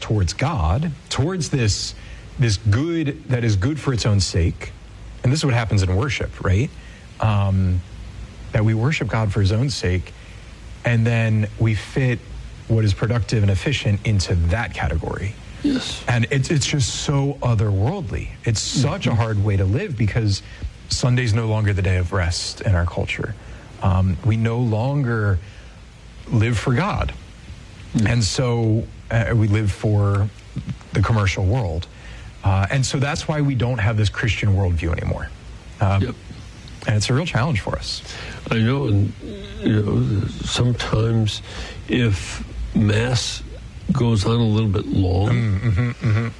towards God, towards this good that is good for its own sake. And this is what happens in worship, right? That we worship God for his own sake, and then we fit what is productive and efficient into that category. Yes. And it's just so otherworldly. It's such a hard way to live, because Sunday's no longer the day of rest in our culture. We no longer live for God. And so we live for the commercial world. And so that's why we don't have this Christian worldview anymore. Yep. And it's a real challenge for us. I know, and sometimes if Mass goes on a little bit long,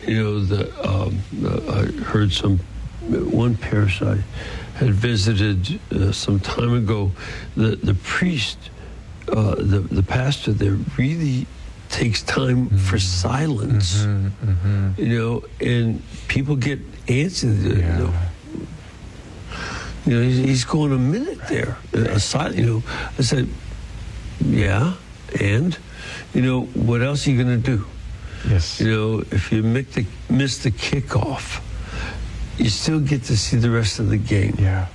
I heard one parish I had visited some time ago, the priest, the pastor there really takes time for silence, and people get antsy. He's going a minute there. I said, yeah, and what else are you going to do? Yes. If you miss the kickoff, you still get to see the rest of the game. Yeah.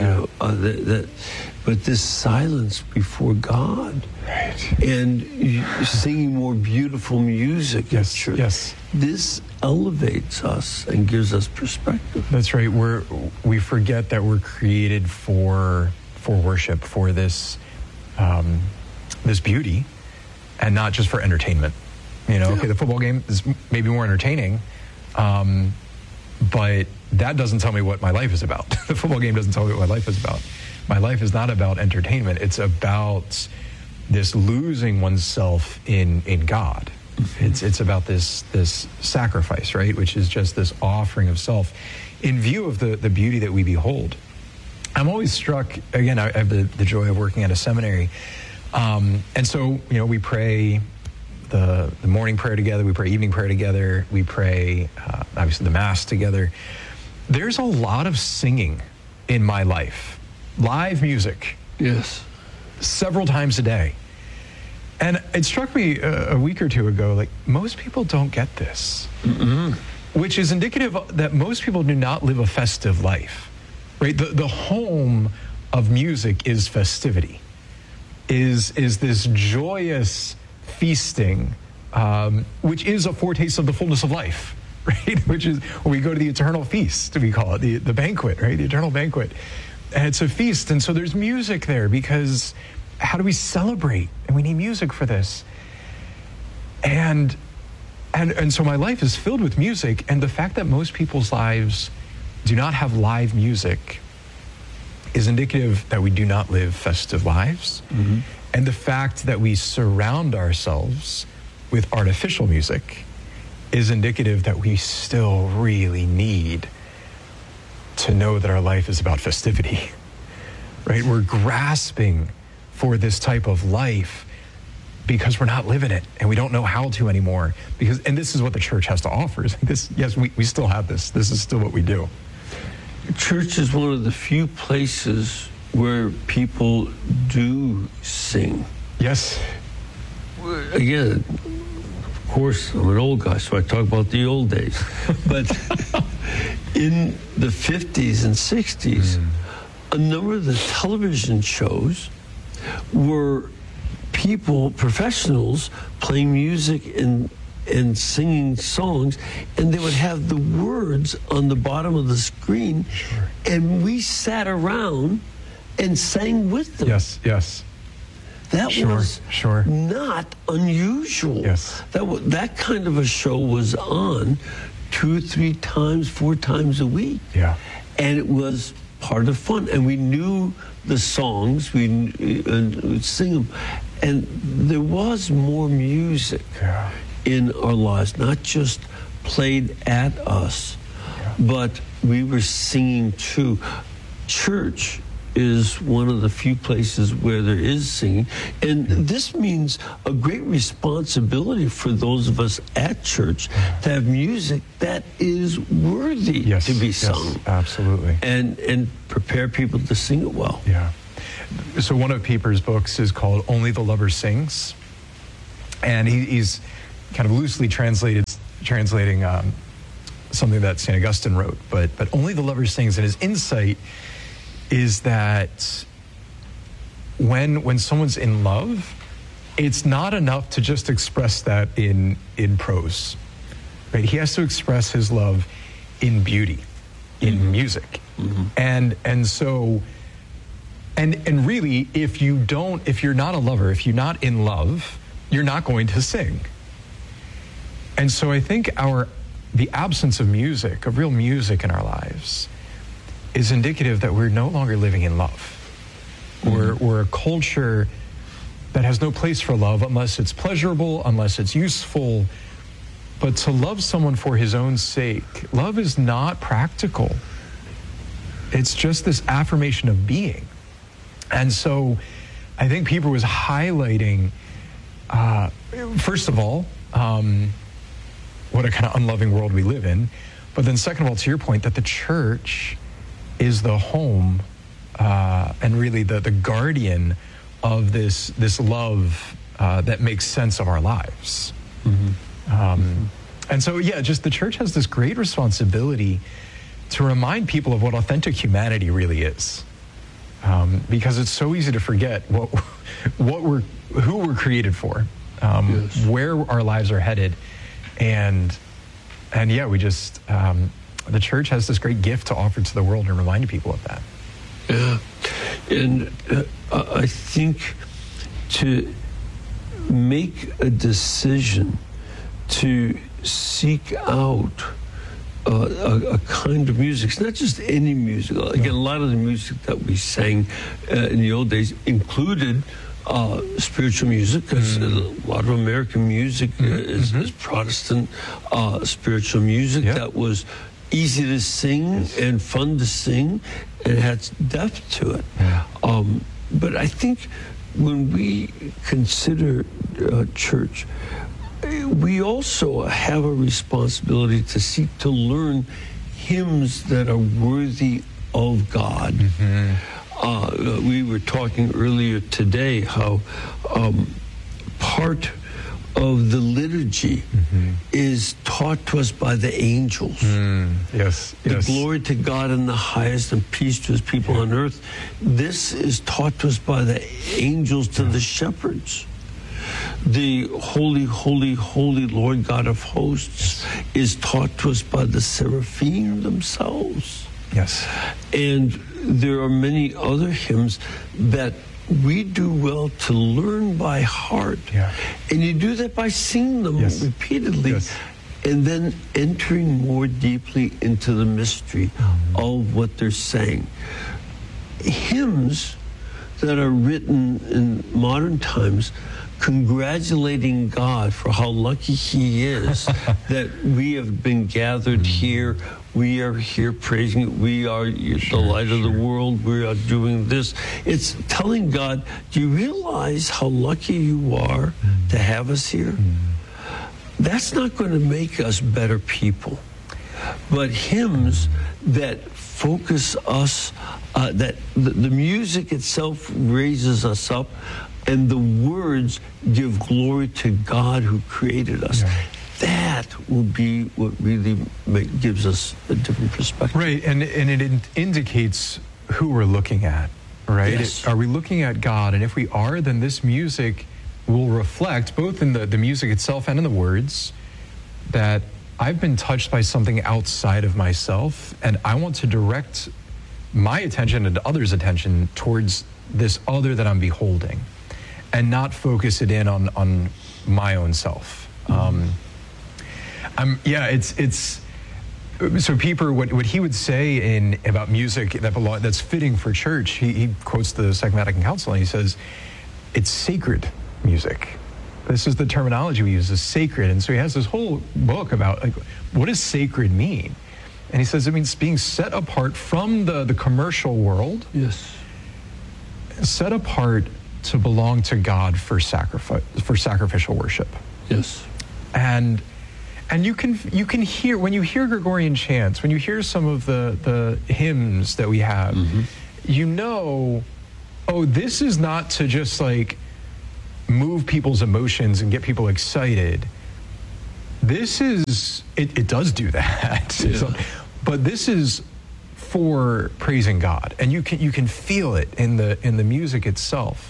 But this silence before God, right, and singing more beautiful music at church. Yes. This elevates us and gives us perspective. That's right. We forget that we're created for worship, for this this beauty, and not just for entertainment. Okay, the football game is maybe more entertaining, but that doesn't tell me what my life is about. The football game doesn't tell me what my life is about. My life is not about entertainment. It's about this losing oneself in God. Mm-hmm. It's about this sacrifice, right? Which is just this offering of self in view of the beauty that we behold. I'm always struck, again, I have the joy of working at a seminary. And so, we pray the morning prayer together, we pray evening prayer together, we pray, obviously, the Mass together. There's a lot of singing in my life. Live music. Yes. Several times a day. And it struck me a week or two ago, like, most people don't get this. Mm-hmm. Which is indicative that most people do not live a festive life, right? The home of music is festivity, is this joyous feasting, which is a foretaste of the fullness of life, right? Which is when we go to the eternal feast, we call it, the banquet, right? The eternal banquet. And it's a feast, and so there's music there, because how do we celebrate? And we need music for this. And so my life is filled with music, and the fact that most people's lives do not have live music is indicative that we do not live festive lives. Mm-hmm. And the fact that we surround ourselves with artificial music is indicative that we still really need to know that our life is about festivity, right? We're grasping for this type of life because we're not living it, and we don't know how to anymore. And this is what the church has to offer. Yes, we still have this. This is still what we do. Church is one of the few places where people do sing. Yes. Again, of course, I'm an old guy, so I talk about the old days. But in the 50s and 60s, a number of the television shows were people, professionals, playing music and singing songs, and they would have the words on the bottom of the screen, sure, and we sat around and sang with them. Yes. That was sure. not unusual. Yes. That kind of a show was on 2, 3 times, 4 times a week. Yeah. And it was part of fun. And we knew the songs, we'd sing them. And there was more music in our lives, not just played at us, but we were singing too. Church is one of the few places where there is singing. And this means a great responsibility for those of us at church to have music that is worthy to be sung. Yes, absolutely. And prepare people to sing it well. Yeah. So one of Pieper's books is called Only the Lover Sings. And he's kind of loosely translating something that St. Augustine wrote, but only the lover sings. And his insight is that when someone's in love, it's not enough to just express that in prose, right? He has to express his love in beauty, in music. And so really, if you're not a lover, if you're not in love, you're not going to sing. And so I think the absence of music, of real music in our lives, is indicative that we're no longer living in love. We're a culture that has no place for love unless it's pleasurable, unless it's useful. But to love someone for his own sake, love is not practical. It's just this affirmation of being. And so I think Pieper was highlighting, first of all, what a kind of unloving world we live in. But then second of all, to your point, that the church is the home and really the guardian of this love that makes sense of our lives. And so, just the church has this great responsibility to remind people of what authentic humanity really is. Because it's so easy to forget who we're created for, where our lives are headed. And we just, the church has this great gift to offer to the world and remind people of that. Yeah. And I think to make a decision to seek out a kind of music, it's not just any music. Again, a lot of the music that we sang in the old days included spiritual music, because a lot of American music is Protestant spiritual music that was easy to sing and fun to sing and had depth to it. But I think when we consider church, we also have a responsibility to seek to learn hymns that are worthy of God. We were talking earlier today how part of the liturgy is taught to us by the angels. The glory to God in the highest and peace to his people on earth. This is taught to us by the angels to the shepherds. The holy, holy, holy Lord God of hosts is taught to us by the seraphim themselves. And there are many other hymns that we do well to learn by heart. And you do that by singing them repeatedly and then entering more deeply into the mystery of what they're saying. Hymns that are written in modern times congratulating God for how lucky he is that we have been gathered here. We are here praising you. We are the light of the world. We are doing this. It's telling God, do you realize how lucky you are to have us here? That's not going to make us better people. But hymns that focus us, that the music itself raises us up, and the words give glory to God who created us. That will be what really gives us a different perspective. Right, and it indicates who we're looking at, right? Are we looking at God? And if we are, then this music will reflect, both in the music itself and in the words, that I've been touched by something outside of myself, and I want to direct my attention and others' attention towards this other that I'm beholding, and not focus it in on my own self. So Pieper, what he would say about music that's fitting for church, he quotes the Second Vatican Council, and he says, it's sacred music. This is the terminology we use, is sacred. And so he has this whole book about, like, what does sacred mean? And he says it means being set apart from the commercial world. Set apart to belong to God for sacrificial worship. And you can hear, when you hear Gregorian chants, when you hear some of the hymns that we have, you know, oh, this is not to just like move people's emotions and get people excited. This is, it does do that. Yeah. So, but this is for praising God, and you can feel it in the music itself.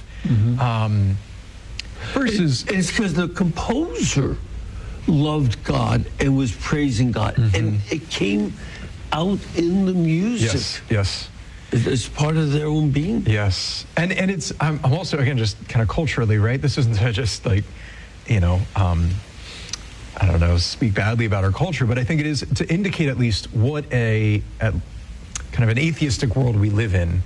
Versus, it's because the composer loved God and was praising God, and it came out in the music. yes. It's part of their own being. Yes, and it's I'm also, again, just kind of culturally, right? This isn't just like, I don't know, speak badly about our culture, but I think it is to indicate at least what a kind of an atheistic world we live in.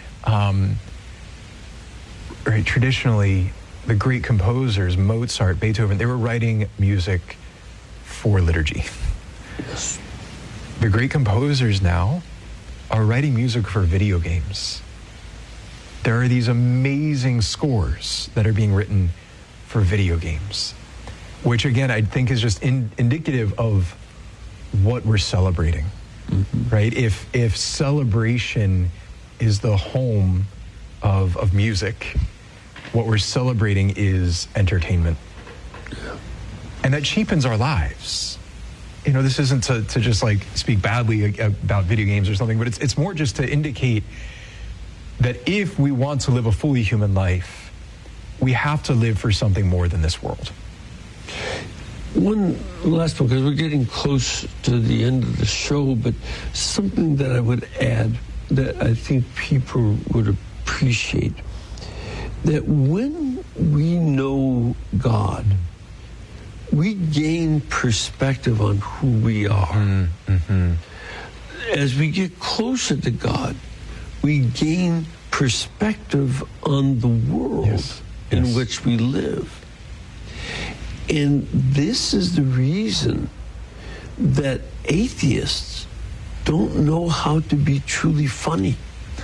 Right, traditionally, the great composers, Mozart, Beethoven, they were writing music for liturgy. Yes. The great composers now are writing music for video games. There are these amazing scores that are being written for video games, which again, I think is just indicative of what we're celebrating, right? If celebration is the home of music, what we're celebrating is entertainment. And that cheapens our lives. This isn't to just like speak badly about video games or something, but it's more just to indicate that if we want to live a fully human life, we have to live for something more than this world. One last one, because we're getting close to the end of the show, but something that I would add that I think people would appreciate, that when we know God, we gain perspective on who we are. As we get closer to God, we gain perspective on the world in which we live. And this is the reason that atheists don't know how to be truly funny.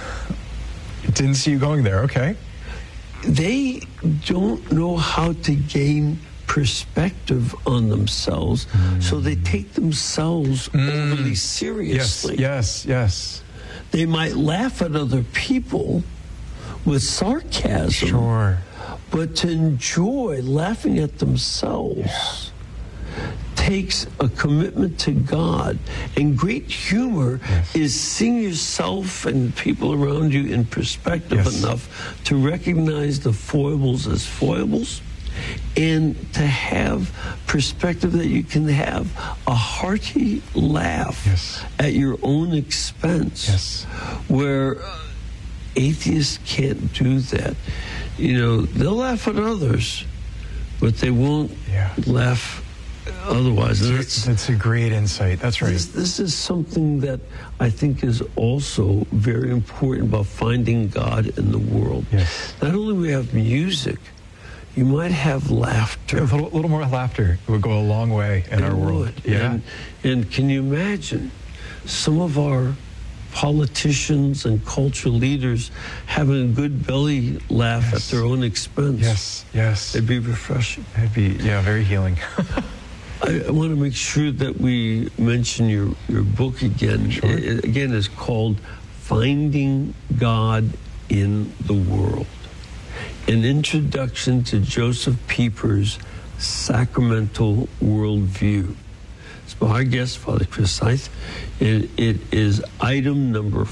Didn't see you going there, okay. They don't know how to gain perspective on themselves, so they take themselves overly seriously. Yes. They might laugh at other people with sarcasm. Sure. But to enjoy laughing at themselves takes a commitment to God. And great humor is seeing yourself and people around you in perspective enough to recognize the foibles as foibles, and to have perspective that you can have a hearty laugh at your own expense, where atheists can't do that. They'll laugh at others, but they won't laugh otherwise. That's a great insight. That's right. This is something that I think is also very important about finding God in the world. Not only we have music, you might have laughter. A little more laughter would go a long way in our world. And can you imagine some of our politicians and cultural leaders having a good belly laugh at their own expense? Yes. It'd be refreshing. It'd be, very healing. I want to make sure that we mention your book again. Sure. It, again, is called Finding God in the World. An introduction to Joseph Pieper's sacramental worldview. It's by our guest, Father Chris Seith. It is item number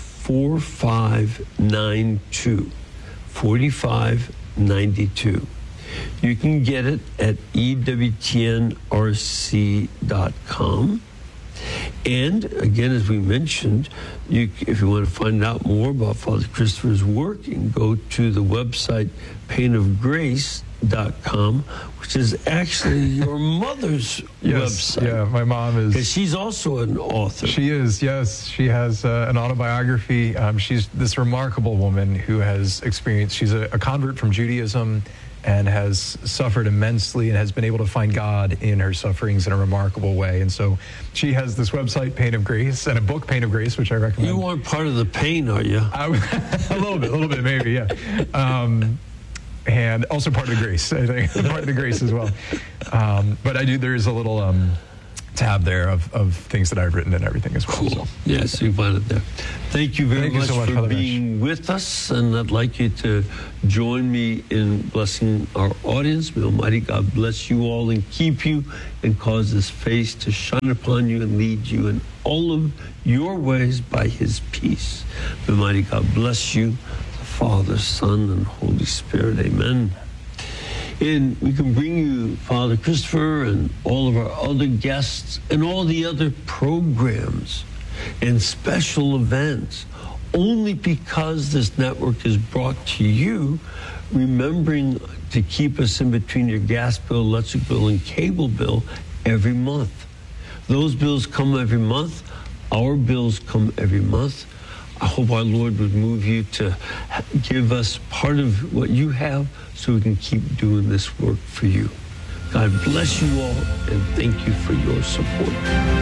4592. 4592. You can get it at ewtnrc.com. And again, as we mentioned, if you want to find out more about Father Christopher's work, you can go to the website painofgrace.com, which is actually your mother's website. Yeah, my mom is. Because she's also an author. She is, yes. She has an autobiography. She's this remarkable woman who has experienced, she's a convert from Judaism and has suffered immensely and has been able to find God in her sufferings in a remarkable way. And so she has this website, Pain of Grace, and a book, Pain of Grace, which I recommend. You aren't part of the pain, are you? A little bit, maybe, yeah. And also part of the grace, I think. Part of the grace as well. But I do, there's a little tab there of things that I've written and everything as well. Cool. So. Yes, you find it there. Thank you very much, so much for being with us, and I'd like you to join me in blessing our audience. May Almighty God bless you all and keep you and cause His face to shine upon you and lead you in all of your ways by His peace. May Almighty God bless you, the Father, Son, and Holy Spirit. Amen. And we can bring you Father Christopher and all of our other guests and all the other programs and special events only because this network is brought to you, remembering to keep us in between your gas bill, electric bill, and cable bill every month. Those bills come every month. Our bills come every month. I hope our Lord would move you to give us part of what you have so we can keep doing this work for you. God bless you all, and thank you for your support.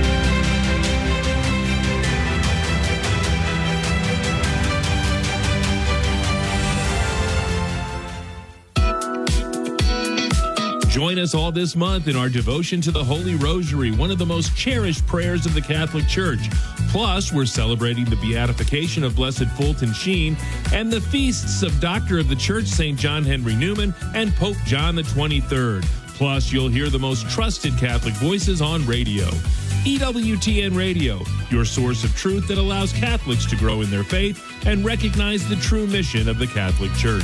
Join us all this month in our devotion to the Holy Rosary, one of the most cherished prayers of the Catholic Church. Plus, we're celebrating the beatification of Blessed Fulton Sheen and the feasts of Doctor of the Church, St. John Henry Newman, and Pope John the 23rd. Plus, you'll hear the most trusted Catholic voices on radio. EWTN Radio, your source of truth that allows Catholics to grow in their faith and recognize the true mission of the Catholic Church.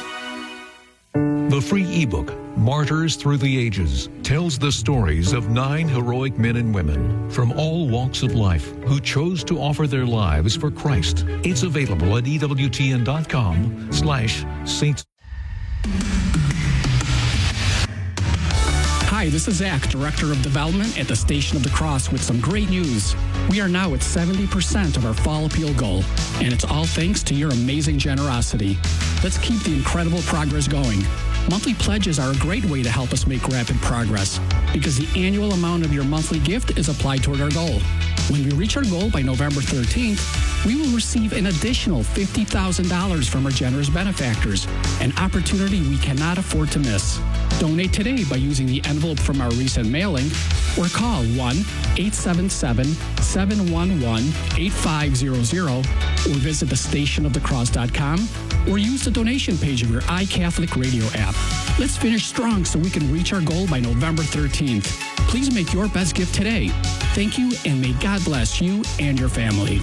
The free ebook, Martyrs Through the Ages, tells the stories of 9 heroic men and women from all walks of life who chose to offer their lives for Christ. It's available at EWTN.com/Saints. Hi, this is Zach, Director of Development at the Station of the Cross, with some great news. We are now at 70% of our fall appeal goal, and it's all thanks to your amazing generosity. Let's keep the incredible progress going. Monthly pledges are a great way to help us make rapid progress, because the annual amount of your monthly gift is applied toward our goal. When we reach our goal by November 13th, we will receive an additional $50,000 from our generous benefactors, an opportunity we cannot afford to miss. Donate today by using the envelope from our recent mailing, or call 1-877-711-8500, or visit thestationofthecross.com, or use the donation page of your iCatholic radio app. Let's finish strong so we can reach our goal by November 13th. Please make your best gift today. Thank you, and may God bless you and your family.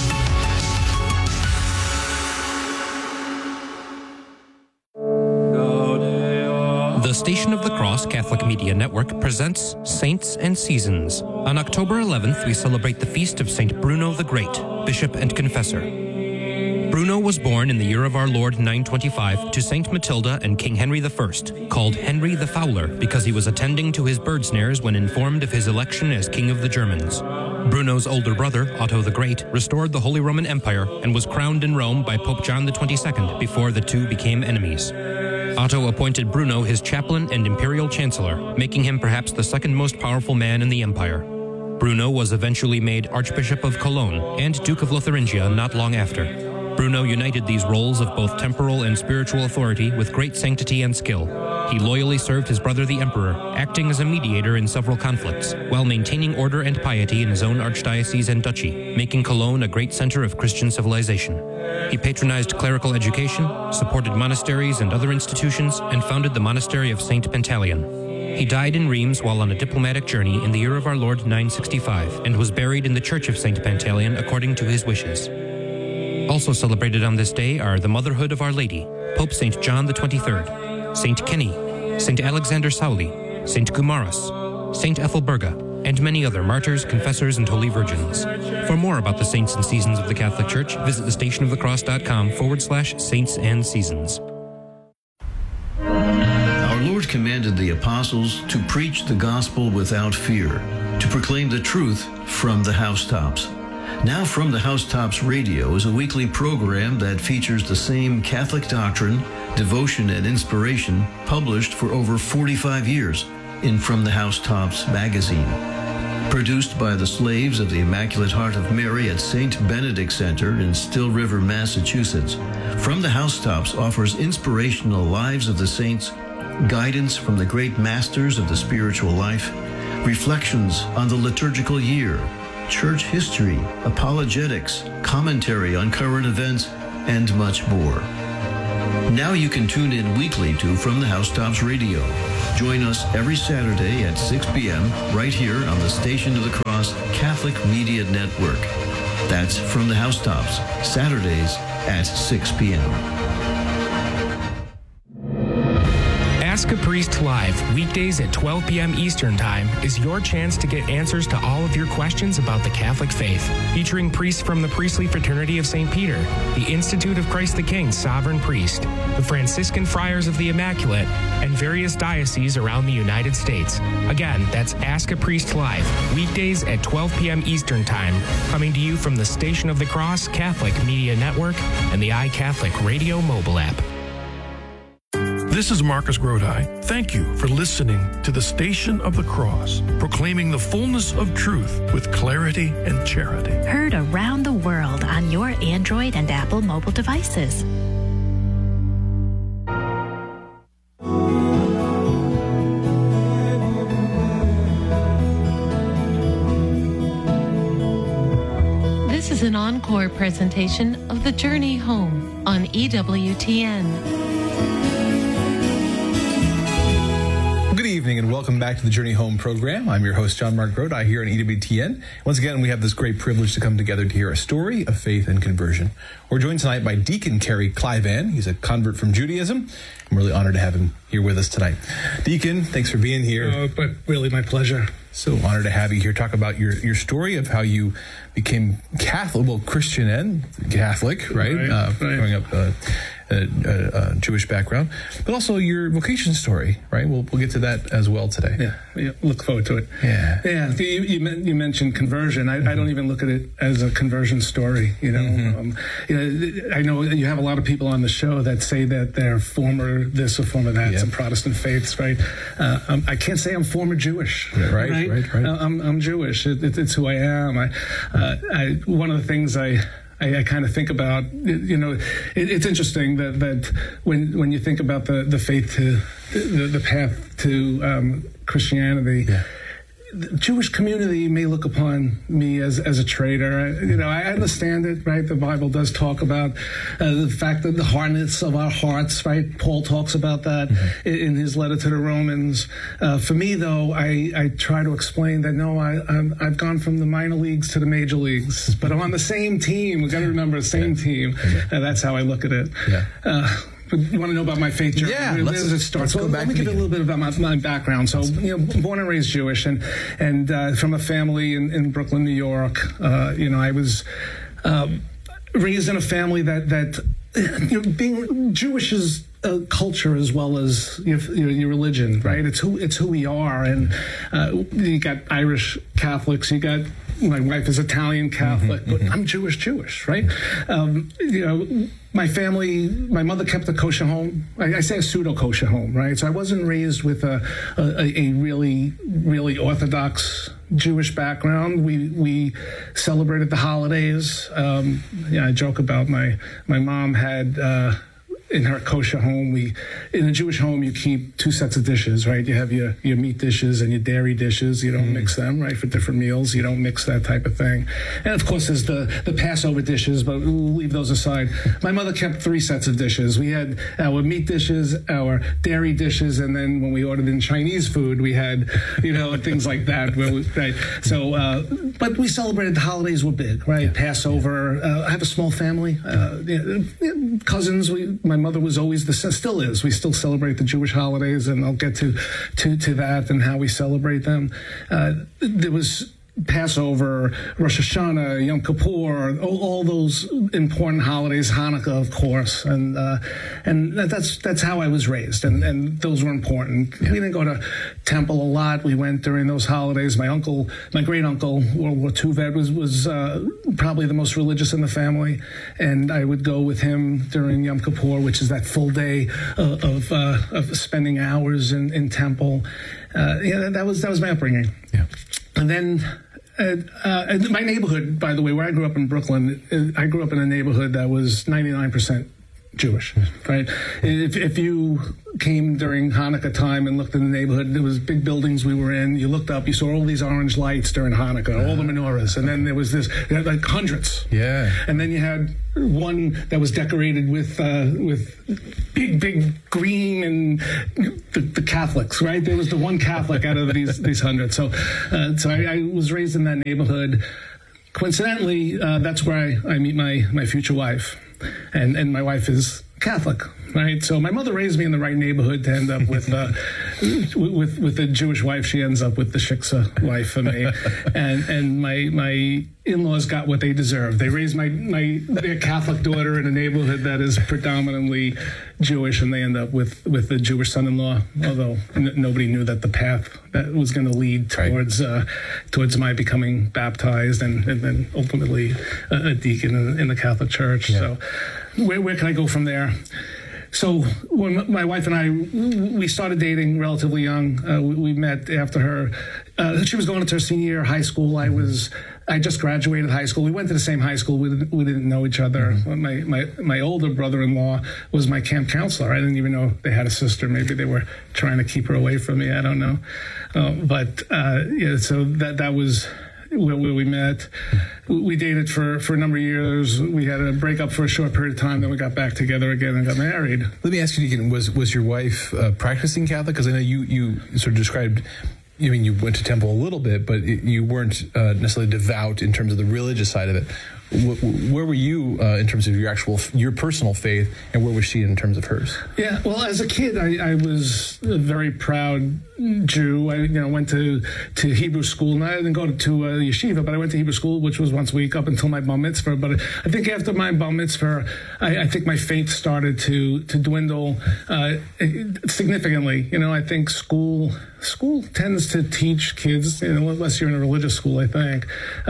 The Station of the Cross Catholic Media Network presents Saints and Seasons. On October 11th, we celebrate the feast of St. Bruno the Great, Bishop and Confessor. Bruno was born in the year of our Lord 925 to St. Matilda and King Henry I, called Henry the Fowler because he was attending to his bird snares when informed of his election as King of the Germans. Bruno's older brother, Otto the Great, restored the Holy Roman Empire and was crowned in Rome by Pope John the 22nd before the two became enemies. Otto appointed Bruno his chaplain and imperial chancellor, making him perhaps the second most powerful man in the empire. Bruno was eventually made Archbishop of Cologne and Duke of Lotharingia not long after. Bruno united these roles of both temporal and spiritual authority with great sanctity and skill. He loyally served his brother the Emperor, acting as a mediator in several conflicts, while maintaining order and piety in his own archdiocese and duchy, making Cologne a great center of Christian civilization. He patronized clerical education, supported monasteries and other institutions, and founded the monastery of St. Pantaleon. He died in Reims while on a diplomatic journey in the year of our Lord 965, and was buried in the church of St. Pantaleon according to his wishes. Also celebrated on this day are the Motherhood of Our Lady, Pope St. John the 23rd, St. Kenny, St. Alexander Sauli, St. Gumaras, St. Ethelburga, and many other martyrs, confessors, and holy virgins. For more about the saints and seasons of the Catholic Church, visit thestationofthecross.com/saints and seasons. Our Lord commanded the apostles to preach the gospel without fear, to proclaim the truth from the housetops. Now From the Housetops Radio is a weekly program that features the same Catholic doctrine, devotion, and inspiration published for over 45 years in From the Housetops magazine. Produced by the slaves of the Immaculate Heart of Mary at St. Benedict Center in Still River, Massachusetts, From the Housetops offers inspirational lives of the saints, guidance from the great masters of the spiritual life, reflections on the liturgical year, church history, apologetics, commentary on current events, and much more. Now you can tune in weekly to From the Housetops Radio. Join us every Saturday at 6 p.m. right here on the Station of the Cross Catholic Media Network. That's From the Housetops, Saturdays at 6 p.m. Ask a Priest Live, weekdays at 12 p.m. Eastern Time, is your chance to get answers to all of your questions about the Catholic faith. Featuring priests from the Priestly Fraternity of St. Peter, the Institute of Christ the King Sovereign Priest, the Franciscan Friars of the Immaculate, and various dioceses around the United States. Again, that's Ask a Priest Live, weekdays at 12 p.m. Eastern Time, coming to you from the Station of the Cross Catholic Media Network and the iCatholic Radio mobile app. This is Marcus Grodi. Thank you for listening to the Station of the Cross, proclaiming the fullness of truth with clarity and charity. Heard around the world on your Android and Apple mobile devices. This is an encore presentation of The Journey Home on EWTN. Good evening and welcome back to the Journey Home program. I'm your host, John Mark Grodi, here on EWTN. Once again, we have this great privilege to come together to hear a story of faith and conversion. We're joined tonight by Deacon Kerry Clivan. He's a convert from Judaism. I'm really honored to have him here with us tonight. Deacon, thanks for being here. But really my pleasure. So honored to have you here. Talk about your story of how you became Catholic, well, Christian and Catholic, right? Growing up Jewish background, but also your vocation story, right? We'll get to that as well today. Yeah, look forward to it. Yeah. You mentioned conversion. I don't even look at it as a conversion story. You know, I know you have a lot of people on the show that say that they're former this or former that, some Protestant faiths, right? I can't say I'm former Jewish, right? I'm Jewish. It's who I am. One of the things I kind of think about, it's interesting that when you think about the faith to the path to Christianity, the Jewish community may look upon me as a traitor. I understand it, right? The Bible does talk about the fact that the hardness of our hearts, right? Paul talks about that in his letter to the Romans. For me, though, I try to explain that, no, I've gone from the minor leagues to the major leagues, but I'm on the same team. We've got to remember the same team. That's how I look at it. You want to know about my faith journey? Yeah, let's go back. Let me give you a little bit about my background. So, born and raised Jewish, and from a family in Brooklyn, New York. I was raised in a family that being Jewish is a culture as well as your religion, right? It's who we are, and you got Irish Catholics, you got. My wife is Italian Catholic, but I'm Jewish, right? My family, my mother kept a kosher home. I say a pseudo-kosher home, right? So I wasn't raised with a really, really Orthodox Jewish background. We celebrated the holidays. I joke about my mom had... in her kosher home, in a Jewish home, you keep two sets of dishes, right? You have your meat dishes and your dairy dishes. You don't mix them, right, for different meals. You don't mix that type of thing. And, of course, there's the Passover dishes, but we'll leave those aside. My mother kept three sets of dishes. We had our meat dishes, our dairy dishes, and then when we ordered in Chinese food, we had, things like that. Right? So, but we celebrated the holidays were big, right? Passover. I have a small family. Cousins, my mother was always still is. We still celebrate the Jewish holidays, and I'll get to that and how we celebrate them. There was Passover, Rosh Hashanah, Yom Kippur, all those important holidays, Hanukkah, of course, and that's how I was raised, and those were important. We didn't go to temple a lot. We went during those holidays. My great uncle, World War II vet, was probably the most religious in the family, and I would go with him during Yom Kippur, which is that full day of spending hours in temple. That was my upbringing. And then my neighborhood, by the way, where I grew up in Brooklyn, I grew up in a neighborhood that was 99% Jewish, right? If you came during Hanukkah time and looked in the neighborhood, there was big buildings we were in. You looked up, you saw all these orange lights during Hanukkah, all the menorahs, and then there was this, like hundreds. Yeah. And then you had one that was decorated with big green and the Catholics, right? There was the one Catholic out of these hundreds. So I was raised in that neighborhood. Coincidentally, that's where I meet my future wife. And my wife is Catholic, right? So my mother raised me in the right neighborhood to end up with a Jewish wife. She ends up with the shiksa wife for me, and my in-laws got what they deserved. They raised their Catholic daughter in a neighborhood that is predominantly Jewish, and they end up with a Jewish son-in-law. Although nobody knew that the path that was going to lead towards my becoming baptized and then ultimately a deacon in the Catholic Church. Yeah. So where can I go from there? So when my wife and I, we started dating relatively young. We met after her. She was going into her senior year of high school. I just graduated high school. We went to the same high school. We didn't know each other. My older brother-in-law was my camp counselor. I didn't even know they had a sister. Maybe they were trying to keep her away from me. I don't know. So that was where we met. We dated for a number of years. We had a breakup for a short period of time. Then we got back together again and got married. Let me ask you, Deacon, was your wife practicing Catholic? Because I know you sort of described, I mean, you went to temple a little bit, but you weren't necessarily devout in terms of the religious side of it. Where were you in terms of your personal faith, and where was she in terms of hers? Yeah, well, as a kid, I was a very proud Jew. I went to Hebrew school, and I didn't go to yeshiva, but I went to Hebrew school, which was once a week up until my bar mitzvah. But I think after my bar mitzvah, I think my faith started to dwindle significantly. I think school tends to teach kids, unless you're in a religious school, I think,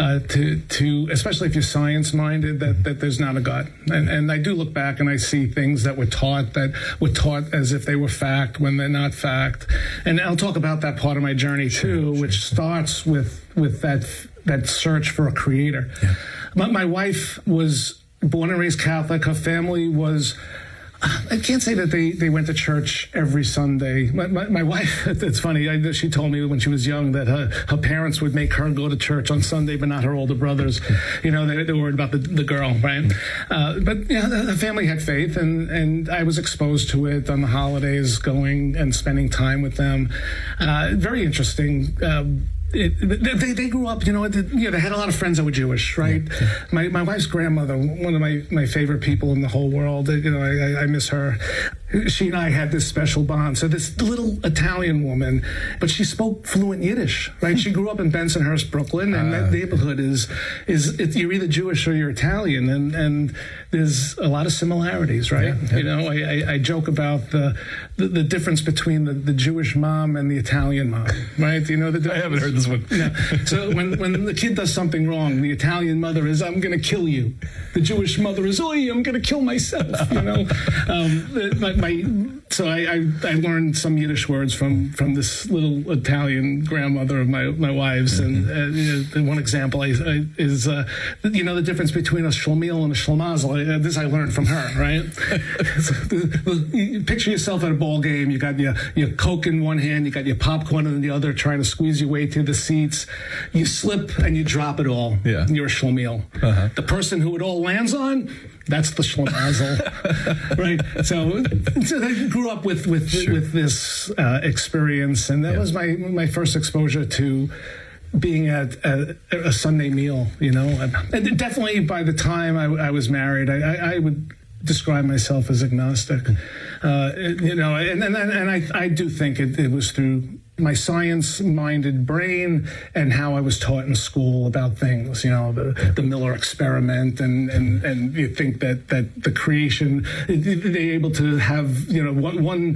to especially if you're science-minded, that there's not a God. And I do look back and I see things that were taught as if they were fact when they're not fact. And I'll talk about that part of my journey too, which starts with that search for a creator. Yeah. My wife was born and raised Catholic. Her family was, I can't say that they went to church every Sunday. My wife, it's funny, she told me when she was young that her parents would make her go to church on Sunday, but not her older brothers. They were worried about the girl, right? But the family had faith, and I was exposed to it on the holidays, going and spending time with them. Very interesting. They grew up, they had a lot of friends that were Jewish, right? Yeah. My wife's grandmother, one of my favorite people in the whole world, I miss her. She and I had this special bond. So this little Italian woman, but she spoke fluent Yiddish, right? She grew up in Bensonhurst, Brooklyn, and that neighborhood is you're either Jewish or you're Italian, and there's a lot of similarities, right? Yeah. I joke about the difference between the Jewish mom and the Italian mom, right? I haven't heard this one. So when the kid does something wrong, the Italian mother is, I'm going to kill you. The Jewish mother is, oi, I'm going to kill myself, So I learned some Yiddish words from this little Italian grandmother of my wife's, and one example is the difference between a shlemiel and a shlemazel. This I learned from her, right? Picture yourself at a ball game. You got your Coke in one hand, you got your popcorn in the other, trying to squeeze your way through the seats. You slip and you drop it all. Yeah. You're a shlemiel. Uh-huh. The person who it all lands on, that's the shlemazel, right? So I grew up with this experience, and that was my first exposure to being at a Sunday meal. And definitely by the time I was married, I would describe myself as agnostic. And I do think it was through my science-minded brain and how I was taught in school about things, the Miller experiment, and you think that the creation, they're able to have, one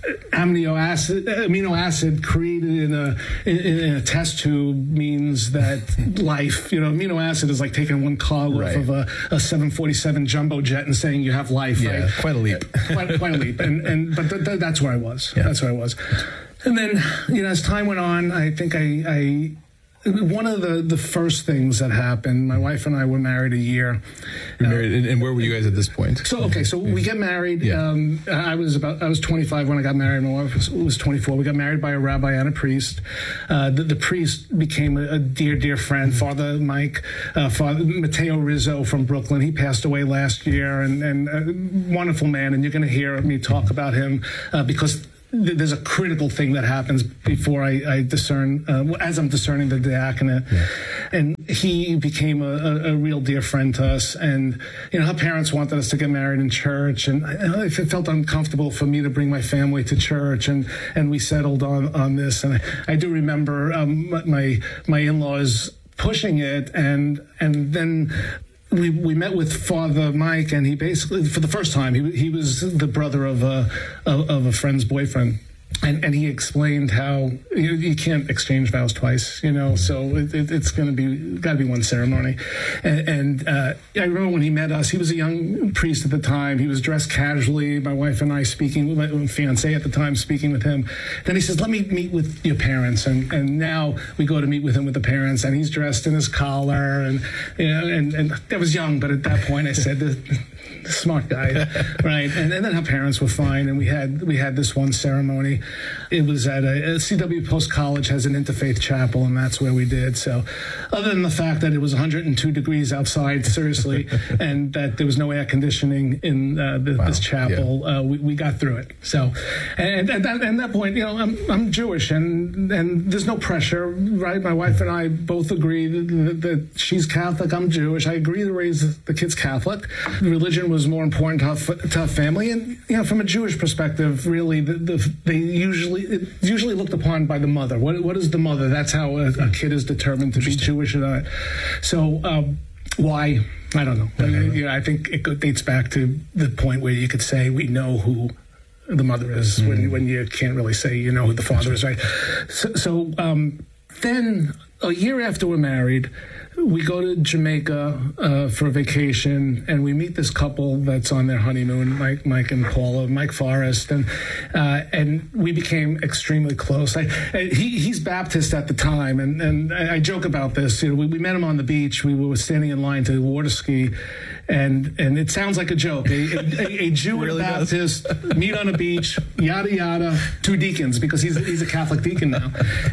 amino acid created in a test tube means that life, amino acid is like taking one cog off of a 747 jumbo jet and saying you have life, right? Quite a leap. Quite a leap. But that's where I was. Yeah. That's where I was. And then, as time went on, I think I one of the first things that happened, my wife and I were married a year. Married, and where were you guys at this point? So we get married. Yeah. I was 25 when I got married. My wife was 24. We got married by a rabbi and a priest. The priest became a dear friend, Father Mike, Father Matteo Rizzo from Brooklyn. He passed away last year, and a wonderful man. And you're going to hear me talk about him because there's a critical thing that happens before I discern, as I'm discerning the diaconate. Yeah. And he became a real dear friend to us. And, her parents wanted us to get married in church. And it felt uncomfortable for me to bring my family to church. And we settled on this. And I do remember my in-laws pushing it. And then we met with Father Mike, and he basically, for the first time, he was the brother of a friend's boyfriend. And he explained how you can't exchange vows twice, so it's going to got to be one ceremony. And I remember when he met us, he was a young priest at the time. He was dressed casually. My wife and I speaking, my fiance at the time, speaking with him. Then he says, "Let me meet with your parents." And now we go to meet with him with the parents, and he's dressed in his collar, and I was young, but at that point I said, the smart guy, right? And then her parents were fine, and we had this one ceremony. It was at a CW Post College has an interfaith chapel, and that's where we did. So, other than the fact that it was 102 degrees outside, seriously, and that there was no air conditioning in this chapel, we got through it. So, and at that point, I'm Jewish, and there's no pressure, right? My wife and I both agree that she's Catholic, I'm Jewish. I agree to raise the kids Catholic. Religion was more important to our family, and from a Jewish perspective, really, they usually looked upon by the mother. What is the mother? That's how a kid is determined to be Jewish or not. So why? I don't know. I think it dates back to the point where you could say we know who the mother is when you can't really say who the father is, right? So then a year after we're married, we go to Jamaica for a vacation, and we meet this couple that's on their honeymoon, Mike and Paula, Mike Forrest, and we became extremely close. He's Baptist at the time, and I joke about this. We met him on the beach. We were standing in line to water ski, and it sounds like a joke. A Jew and a Baptist meet on a beach, yada yada, two deacons, because he's a Catholic deacon now,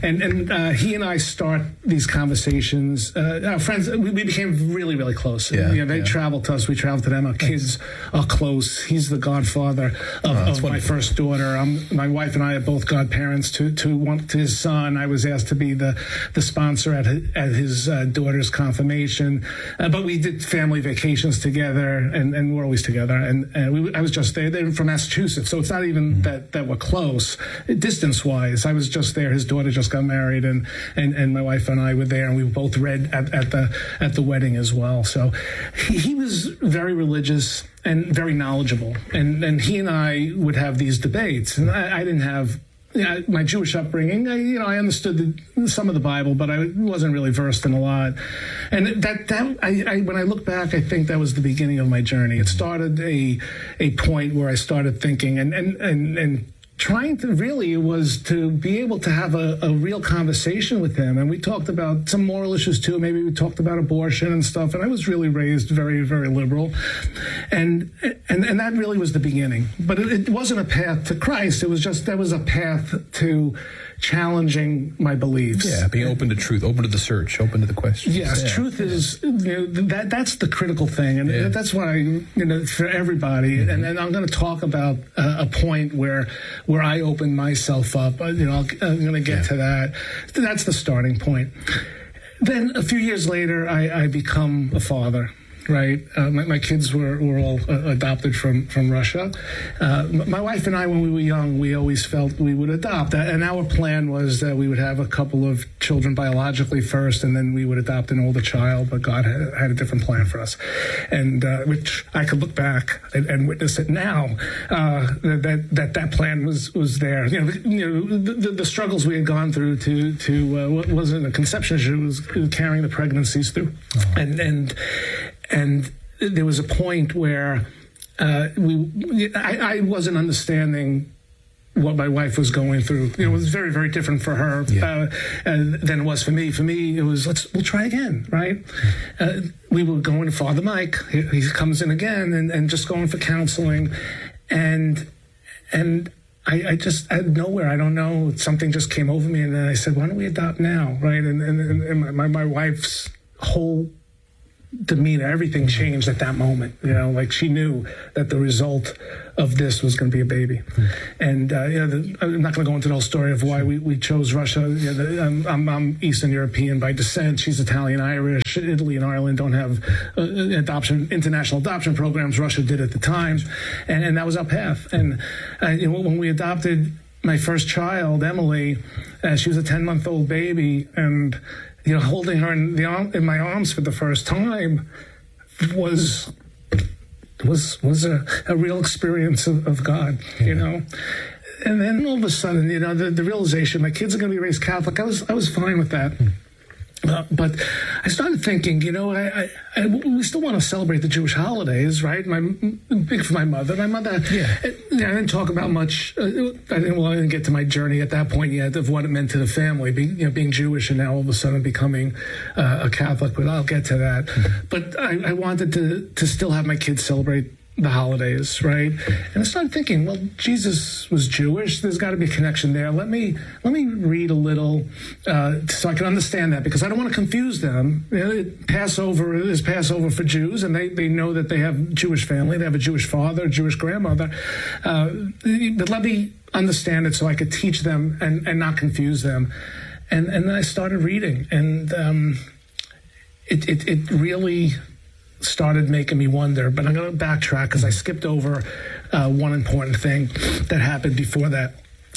and he and I start these conversations. Our friends, we became really, really close. They traveled to us, we traveled to them. Our kids are close. He's the godfather of my first daughter. My wife and I are both godparents to his son. I was asked to be the sponsor at his daughter's confirmation. But we did family vacations together, and we're always together. And I was just there. They're from Massachusetts, so it's not even that we're close, distance-wise. I was just there. His daughter just got married, and my wife and I were there, and we both read at the wedding as well. So he was very religious and very knowledgeable, and he and I would have these debates, and I didn't have my Jewish upbringing. I understood some of the Bible, but I wasn't really versed in a lot. And when I look back, I think that was the beginning of my journey. It started a point where I started thinking and trying to really was to be able to have a real conversation with him. And we talked about some moral issues too. Maybe we talked about abortion and stuff. And I was really raised very, very liberal. And that really was the beginning. But it wasn't a path to Christ. That was a path to challenging my beliefs. Yeah, being open to truth, open to the search, open to the questions. Yes, truth is, that's the critical thing. And that's why, for everybody, and I'm going to talk about a point where I open myself up. I'm going to get to that. That's the starting point. Then a few years later, I become a father. Right. My kids were all adopted from Russia. My wife and I, when we were young, we always felt we would adopt. And our plan was that we would have a couple of children biologically first, and then we would adopt an older child. But God had a different plan for us, and which I could look back and witness it now. That plan was there. The struggles we had gone through to what wasn't a conception issue, was carrying the pregnancies through, and there was a point where I wasn't understanding what my wife was going through. It was very, very different for her than it was for me. For me, it was, we'll try again, right? We were going to Father Mike. He comes in again and just going for counseling. And I just, out of nowhere, I don't know, something just came over me. And then I said, why don't we adopt now, right? And my wife's whole demeanor, everything changed at that moment. Like she knew that the result of this was going to be a baby. And I'm not going to go into the whole story of why we chose Russia. I'm Eastern European by descent. She's Italian, Irish. Italy and Ireland don't have international adoption programs. Russia did at the time, and that was our path. And when we adopted my first child, Emily, she was a 10-month-old baby, and holding her in my arms for the first time was a real experience of God, And then all of a sudden, the realization my kids are going to be raised Catholic, I was fine with that. But I started thinking, we still want to celebrate the Jewish holidays, right? Big for my mother. My mother, I didn't talk about much. I didn't get to my journey at that point yet of what it meant to the family, being Jewish and now all of a sudden becoming a Catholic. But I'll get to that. But I wanted to still have my kids celebrate the holidays, right? And I started thinking, well, Jesus was Jewish. There's got to be a connection there. Let me read a little so I can understand that, because I don't want to confuse them. Passover is Passover for Jews, and they know that they have Jewish family. They have a Jewish father, a Jewish grandmother. But let me understand it so I could teach them and not confuse them. And then I started reading, and it really started making me wonder. But I'm going to backtrack because I skipped over one important thing that happened before that,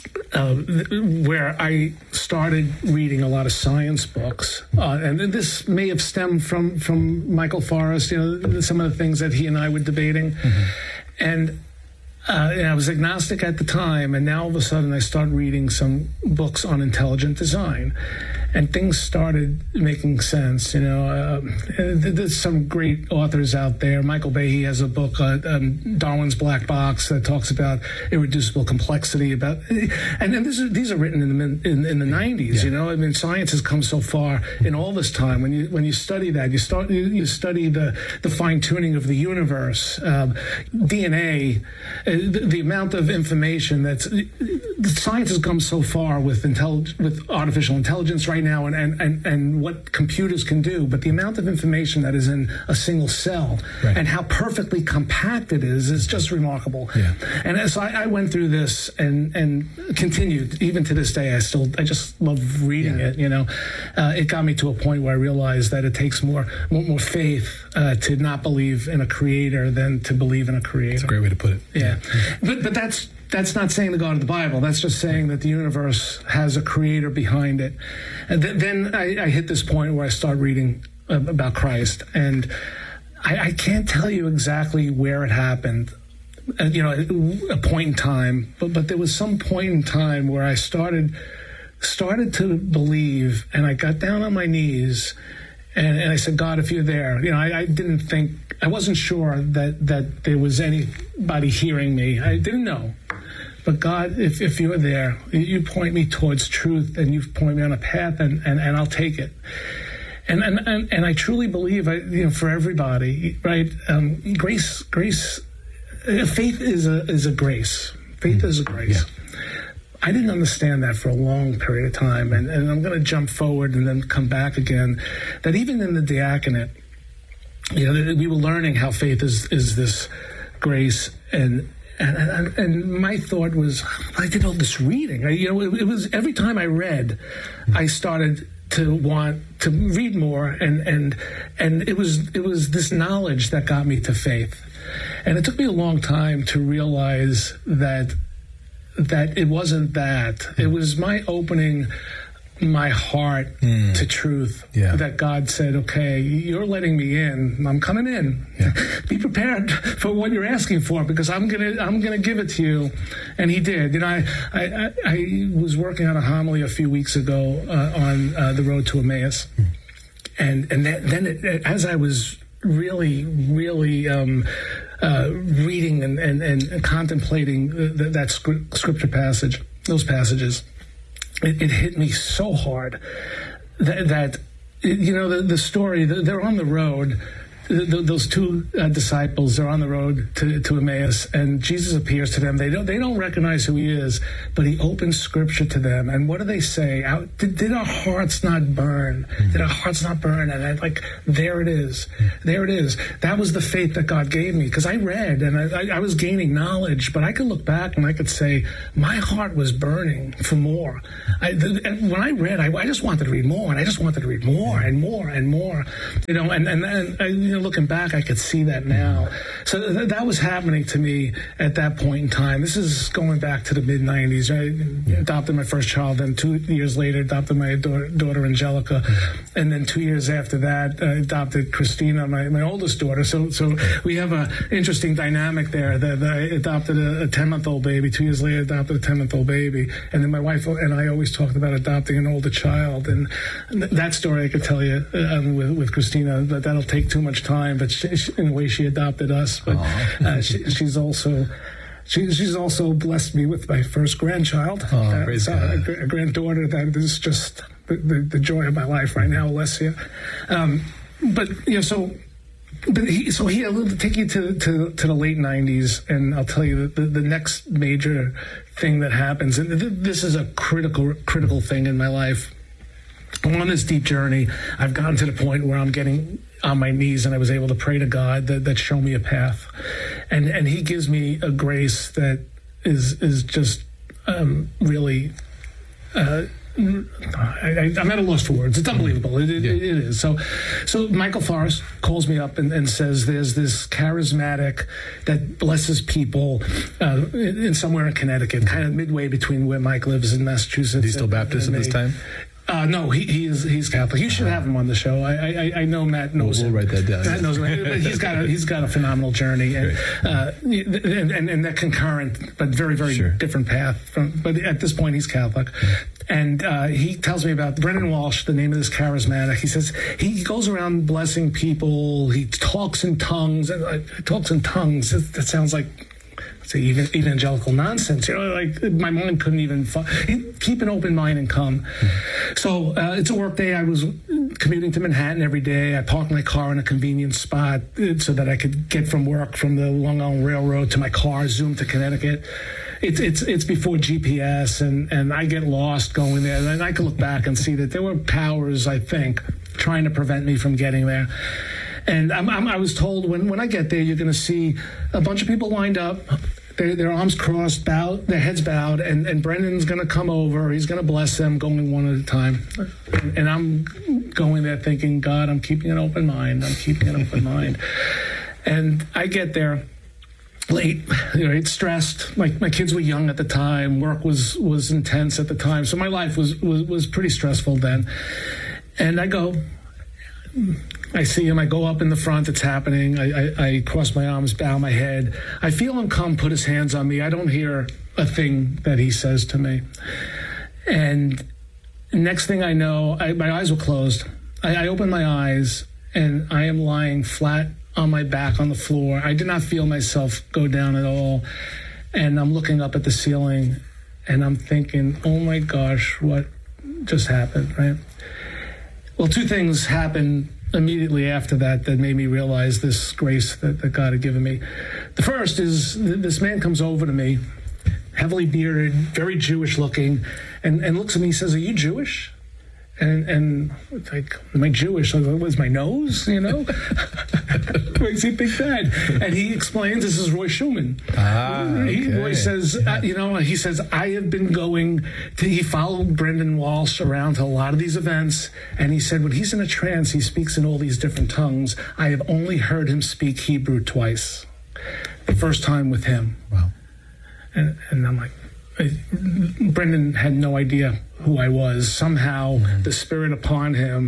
where I started reading a lot of science books. And this may have stemmed from Michael Forrest, some of the things that he and I were debating. And I was agnostic at the time, and now all of a sudden I started reading some books on intelligent design. And things started making sense. There's some great authors out there. Michael Behe has a book, Darwin's Black Box, that talks about irreducible complexity. And these are written in the 90s. Science has come so far in all this time. When you study that, you study the fine tuning of the universe, DNA, the amount of information science has come so far with artificial intelligence right now, and what computers can do, but the amount of information that is in a single cell and how perfectly compact it is just remarkable. And so I went through this and continued even to this day. I just love reading it. It got me to a point where I realized that it takes more faith to not believe in a creator than to believe in a creator. That's a great way to put it. But that's not saying the God of the Bible. That's just saying that the universe has a creator behind it. And then I hit this point where I started reading about Christ, and I can't tell you exactly where it happened, a point in time, but there was some point in time where I started to believe, and I got down on my knees, and I said, God, if you're there, I wasn't sure that there was anybody hearing me. I didn't know. But God, if you're there, you point me towards truth, and you point me on a path, and I'll take it. And I truly believe, for everybody, right? Grace. Faith is a grace. Faith is a grace. I didn't understand that for a long period of time, and I'm going to jump forward and then come back again. That even in the diaconate, we were learning how faith is this grace, and my thought was, I did all this reading. It was every time I read, I started to want to read more, and it was this knowledge that got me to faith. And it took me a long time to realize that it wasn't that. It was my opening my heart to truth, that God said, okay, you're letting me in, I'm coming in. Be prepared for what you're asking for, because I'm gonna give it to you. And he did. I was working on a homily a few weeks ago on the road to Emmaus, and then as I was really reading and contemplating that scripture passage, those passages, it hit me so hard that the story, they're on the road. Those two disciples are on the road to Emmaus, and Jesus appears to them. They don't recognize who he is, but he opens scripture to them. And what do they say? Did our hearts not burn? Did our hearts not burn? And there it is. There it is. That was the faith that God gave me, because I read and I was gaining knowledge, but I could look back and I could say my heart was burning for more. And when I read, I just wanted to read more, and I just wanted to read more and more and more. Looking back, I could see that now. So that was happening to me at that point in time. This is going back to the mid-'90s. I adopted my first child, then 2 years later, adopted my daughter Angelica. And then 2 years after that, I adopted Christina, my oldest daughter. So we have an interesting dynamic there. That I adopted a 10-month-old baby. 2 years later, adopted a 10-month-old baby. And then my wife and I always talked about adopting an older child. And that story I could tell you with Christina, but that'll take too much time. But in the way she adopted us. But she's also blessed me with my first grandchild. A granddaughter that is just the joy of my life right now, Alessia. So he'll take you to the late 90s, and I'll tell you the next major thing that happens, and this is a critical thing in my life. I'm on this deep journey. I've gotten to the point where I'm getting on my knees, and I was able to pray to God that show me a path, and He gives me a grace that is just really. I'm at a loss for words. It's unbelievable. It is. So Michael Forrest calls me up and says there's this charismatic that blesses people in somewhere in Connecticut, kind of midway between where Mike lives in Massachusetts. Is he still Baptist at this time? No, he's Catholic. You should have him on the show. I know Matt knows him. We'll write that down. Matt knows him. But he's got a phenomenal journey, and that concurrent but very different path. But at this point, he's Catholic. And he tells me about Brendan Walsh, the name of this charismatic. He says he goes around blessing people. He talks in tongues. That sounds like evangelical nonsense. My mind couldn't even keep an open mind and come. So it's a work day. I was commuting to Manhattan every day. I parked my car in a convenient spot so that I could get from work from the Long Island Railroad to my car, zoom to Connecticut. It's before GPS, and I get lost going there. And I can look back and see that there were powers, I think, trying to prevent me from getting there. And I was told when I get there, you're going to see a bunch of people lined up, their arms crossed, their heads bowed, and Brendan's going to come over. He's going to bless them, going one at a time. And I'm going there thinking, God, I'm keeping an open mind. And I get there late, stressed. My kids were young at the time. Work was intense at the time. So my life was pretty stressful then. And I go. I see him. I go up in the front. It's happening. I cross my arms, bow my head. I feel him come, put his hands on me. I don't hear a thing that he says to me. And next thing I know, my eyes were closed. I open my eyes, and I am lying flat on my back on the floor. I did not feel myself go down at all. And I'm looking up at the ceiling, and I'm thinking, oh my gosh, what just happened, right? Well, two things happened immediately after that made me realize this grace that God had given me. The first is this man comes over to me, heavily bearded, very Jewish looking, and looks at me and says, "Are you Jewish?" And like, am I Jewish? Was my nose, What makes he think that? And he explains, this is Roy Schumann. Roy says, he says, I have been he followed Brendan Walsh around to a lot of these events. And he said, when he's in a trance, he speaks in all these different tongues. I have only heard him speak Hebrew twice. The first time with him. Wow. And I'm like, Brendan had no idea who I was. Somehow the spirit upon him,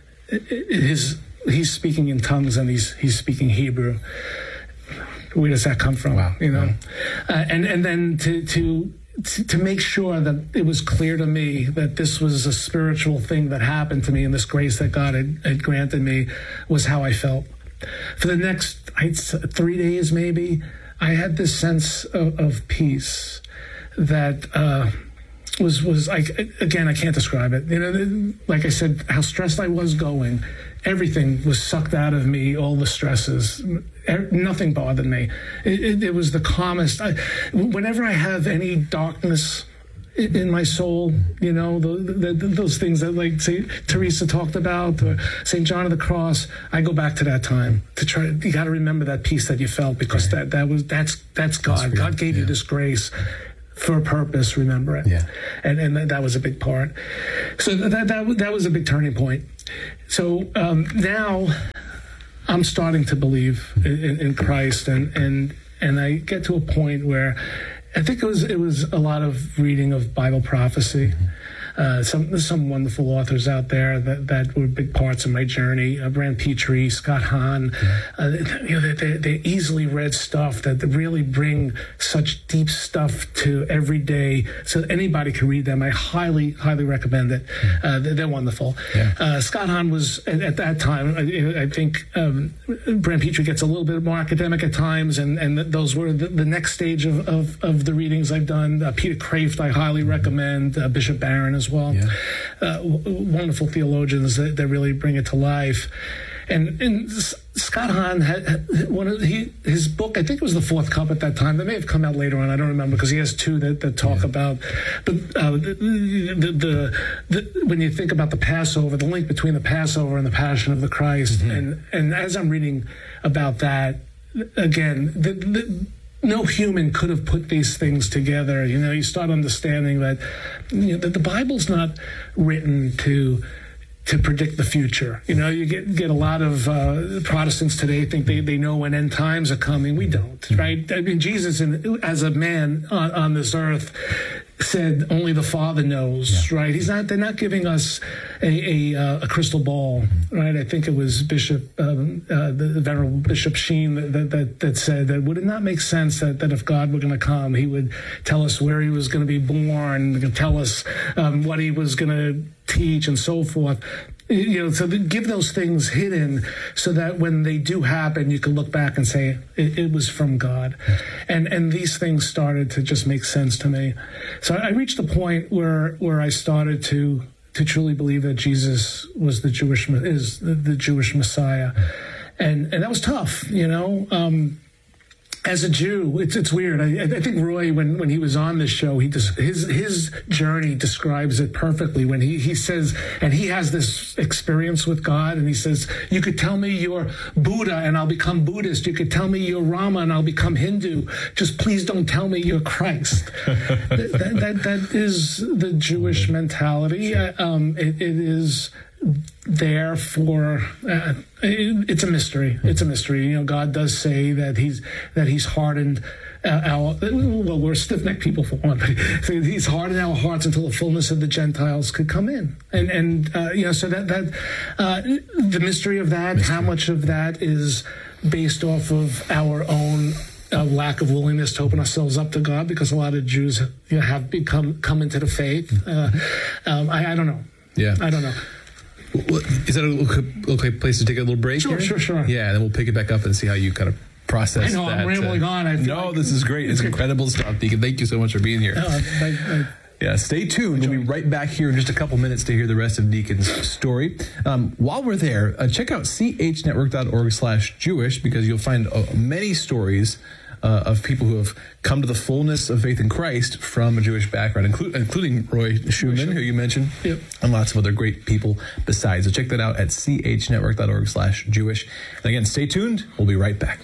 he's speaking in tongues and he's speaking Hebrew. Where does that come from? Wow. And then to make sure that it was clear to me that this was a spiritual thing that happened to me, and this grace that God had granted me was how I felt. For the next 3 days, maybe, I had this sense of peace that was like, again, I can't describe it. You know, like I said, how stressed I was going, everything was sucked out of me, all the stresses. Nothing bothered me. It was the calmest. Whenever I have any darkness in my soul, you know, those things that, like, say, Teresa talked about, or St. John of the Cross, I go back to that time to try. You got to remember that peace that you felt, because that's God. God gave you this grace for a purpose. Remember it. Yeah. And that was a big part. So that was a big turning point. So now I'm starting to believe in Christ, and I get to a point where I think it was a lot of reading of Bible prophecy. There's some wonderful authors out there that were big parts of my journey. Brand Petrie, Scott Hahn. They're easily read stuff that really bring such deep stuff to every day, so anybody can read them. I highly, highly recommend it. They're wonderful. Yeah. Scott Hahn was, at that time, I think Brand Petrie gets a little bit more academic at times, and those were the next stage of the readings I've done. Peter Kraft, I highly recommend. Bishop Barron as well. Yeah. Wonderful theologians that really bring it to life. And Scott Hahn had his book, I think it was The Fourth Cup at that time. That may have come out later on. I don't remember, because he has two that talk about. But when you think about the Passover, the link between the Passover and the Passion of the Christ, and as I'm reading about that, again, no human could have put these things together. You know, you start understanding that, you know, that the Bible's not written to predict the future. You know, you get a lot of Protestants today think they know when end times are coming. We don't, right? I mean, Jesus, as a man on this earth, said only the Father knows, right? They're not giving us a crystal ball, right? I think it was the Venerable Bishop Sheen that said that would it not make sense that if God were going to come, he would tell us where he was going to be born, tell us what he was going to teach, and so forth. You know, so give those things hidden, so that when they do happen, you can look back and say it was from God. And these things started to just make sense to me. So I reached a point where I started to truly believe that Jesus was the Jewish Messiah, and that was tough. You know. As a Jew, it's weird. I think Roy, when he was on this show, his journey describes it perfectly when he says, and he has this experience with God, and he says, you could tell me you're Buddha and I'll become Buddhist. You could tell me you're Rama and I'll become Hindu. Just please don't tell me you're Christ. that is the Jewish mentality. It is there for it's a mystery. It's a mystery. You know, God does say that he's hardened we're stiff-necked people for one, but he's hardened our hearts until the fullness of the Gentiles could come in, and you know, so that the mystery of that, how much of that is based off of our own lack of willingness to open ourselves up to God, because a lot of Jews, you know, have come into the faith. I don't know. Yeah, I don't know. Well, is that a okay place to take a little break? Sure. Yeah, and then we'll pick it back up and see how you kind of process that. I know, I'm rambling on. No, this is great. It's incredible stuff, Deacon. Thank you so much for being here. Yeah, stay tuned. We'll be right back here in just a couple minutes to hear the rest of Deacon's story. While we're there, check out chnetwork.org/Jewish, because you'll find many stories of people who have come to the fullness of faith in Christ from a Jewish background, including Roy Schumann, who you mentioned, and lots of other great people besides. So check that out at chnetwork.org/Jewish. And again, stay tuned. We'll be right back.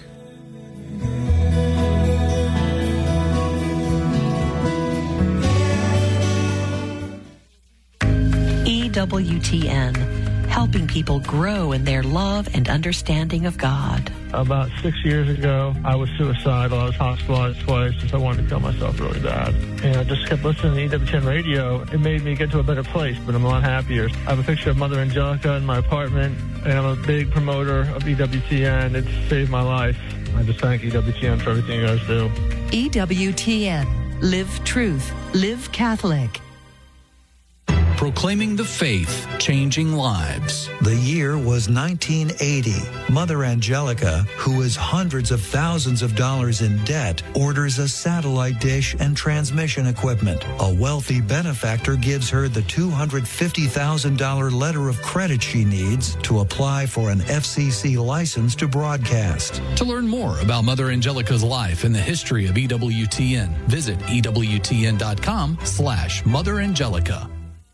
EWTN, helping people grow in their love and understanding of God. About 6 years ago, I was suicidal. I was hospitalized twice because I wanted to kill myself really bad. And I just kept listening to EWTN radio. It made me get to a better place, but I'm a lot happier. I have a picture of Mother Angelica in my apartment, and I'm a big promoter of EWTN. It's saved my life. I just thank EWTN for everything you guys do. EWTN. Live truth. Live Catholic. proclaiming the faith, changing lives. The year was 1980. Mother Angelica, who is hundreds of thousands of dollars in debt, orders a satellite dish and transmission equipment. A wealthy benefactor gives her the $250,000 letter of credit she needs to apply for an FCC license to broadcast. To learn more about Mother Angelica's life and the history of EWTN, visit EWTN.com/Mother Angelica.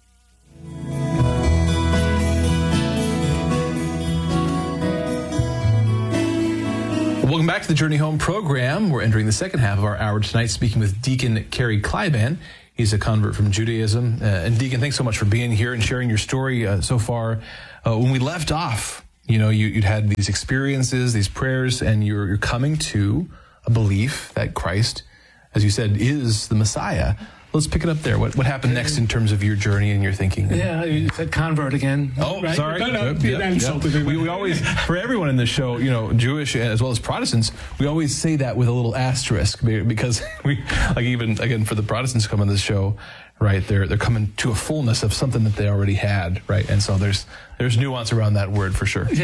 Welcome back to the Journey Home program. We're entering the second half of our hour tonight, speaking with Deacon Kerry Kleiban. He's a convert from Judaism. And Deacon, thanks so much for being here and sharing your story so far. When we left off, you'd had these experiences, these prayers, and you're coming to a belief that Christ, as you said, is the Messiah. Let's pick it up there. What happened next in terms of your journey and your thinking? Yeah, you said convert again. Oh, right? sorry. No, we always, for everyone in this show, Jewish as well as Protestants, we always say that with a little asterisk because we, like even again for the Protestants who come on this show, right? They're coming to a fullness of something that they already had, right? And so there's nuance around that word for sure.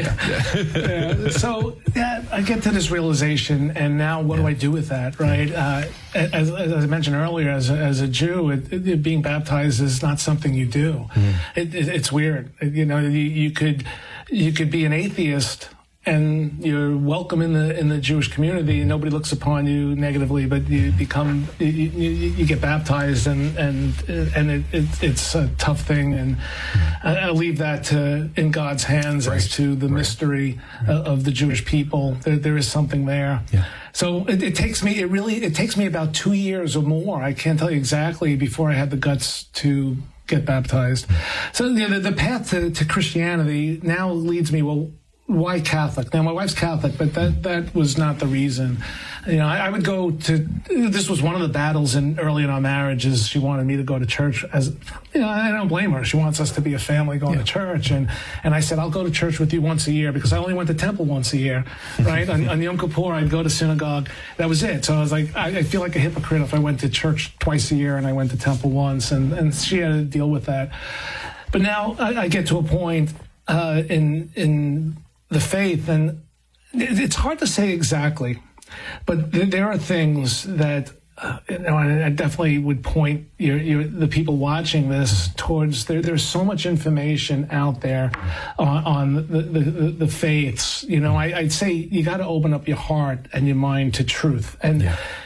So I get to this realization, and now what do I do with that, right? As I mentioned earlier, as a Jew, being baptized is not something you do. It's weird. You could be an atheist and you're welcome in the Jewish community, and nobody looks upon you negatively. But you become you get baptized, and it's a tough thing. And I leave that in God's hands as to the mystery of the Jewish people. There is something there. Yeah. So it takes me about 2 years or more. I can't tell you exactly before I had the guts to get baptized. So the path to Christianity now leads me, well, why Catholic? Now, my wife's Catholic, but that was not the reason. I would go to, this was one of the battles early in our marriage, is she wanted me to go to church as, I don't blame her. She wants us to be a family going to church. And I said, I'll go to church with you once a year, because I only went to temple once a year, right? on Yom Kippur, I'd go to synagogue. That was it. So I was like, I feel like a hypocrite if I went to church twice a year and I went to temple once. And she had to deal with that. But now I get to a point in the faith, and it's hard to say exactly, but there are things that I definitely would point the people watching this towards. There's so much information out there on the faiths. I'd say you got to open up your heart and your mind to truth, and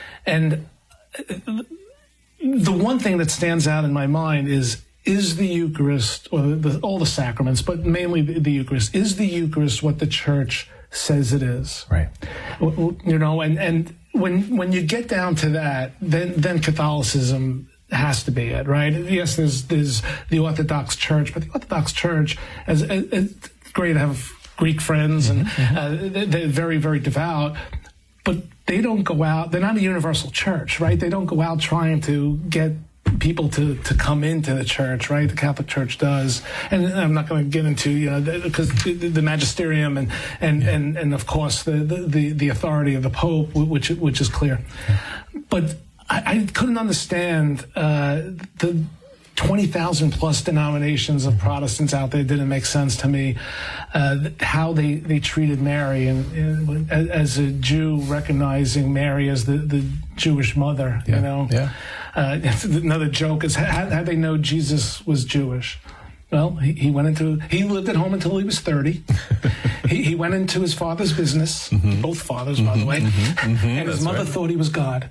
the one thing that stands out in my mind is the Eucharist, or all the sacraments, but mainly the Eucharist. Is the Eucharist what the Church says it is? Right. And when you get down to that, then Catholicism has to be it, right? Yes, there's the Orthodox Church, but the Orthodox Church, as great to have Greek friends, and they're very, very devout, but they don't go out. They're not a universal church, right? They don't go out trying to get people to come into the church, right? The Catholic Church does, and I'm not going to get into because the magisterium and of course the authority of the Pope, which is clear. But I couldn't understand the 20,000 plus denominations of Protestants out there. It didn't make sense to me how they treated Mary, and as a Jew, recognizing Mary as the Jewish mother. Another joke is how they know Jesus was Jewish. Well, he lived at home until he was 30. he went into his father's business, both fathers, by the way, and his mother thought he was God.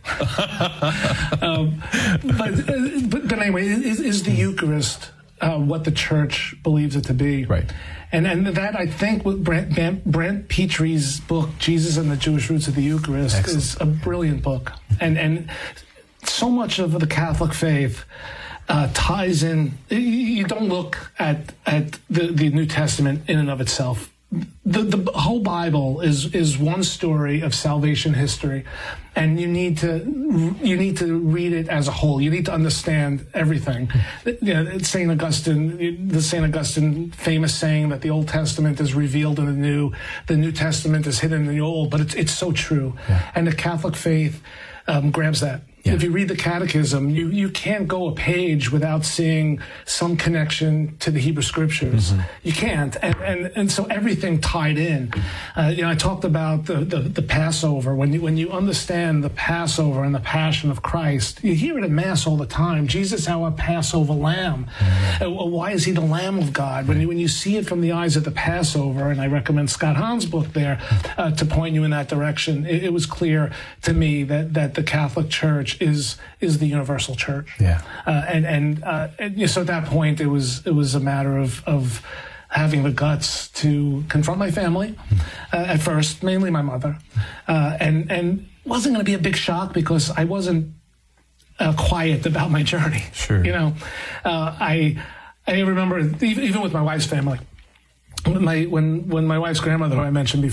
But anyway, is the Eucharist what the Church believes it to be? Right. And that, I think, with Brent Petrie's book, Jesus and the Jewish Roots of the Eucharist, is a brilliant book. And so much of the Catholic faith ties in. You don't look at the New Testament in and of itself. The whole Bible is one story of salvation history, and you need to read it as a whole. You need to understand everything. St. Augustine famous saying that the Old Testament is revealed in the New Testament is hidden in the Old, but it's so true. Yeah. And the Catholic faith grabs that. If you read the Catechism, you can't go a page without seeing some connection to the Hebrew Scriptures. You can't, and so everything tied in. I talked about the Passover. When you understand the Passover and the Passion of Christ, you hear it at Mass all the time. Jesus, our Passover Lamb. Why is he the Lamb of God? When you see it from the eyes of the Passover, and I recommend Scott Hahn's book there to point you in that direction, it was clear to me that the Catholic Church is the universal church. So at that point it was a matter of having the guts to confront my family at first, mainly my mother, and wasn't going to be a big shock because I wasn't quiet about my journey. I remember even with my wife's family, when my wife's grandmother, who I mentioned before,